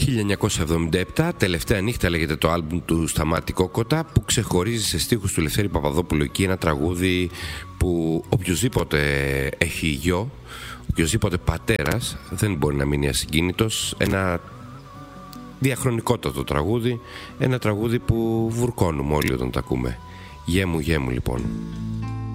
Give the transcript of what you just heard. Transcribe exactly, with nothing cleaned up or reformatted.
χίλια εννιακόσια εβδομήντα επτά, τελευταία νύχτα λέγεται το άλμπουμ του Σταμάτη Κόκοτα, που ξεχωρίζει σε στίχους του Λευτέρη Παπαδόπουλου εκεί ένα τραγούδι που οποιοσδήποτε έχει γιο, οποιοσδήποτε πατέρας δεν μπορεί να μείνει ασυγκίνητος. Ένα διαχρονικότατο τραγούδι, ένα τραγούδι που βουρκώνουμε όλοι όταν το ακούμε. Γέ μου, γέ μου λοιπόν.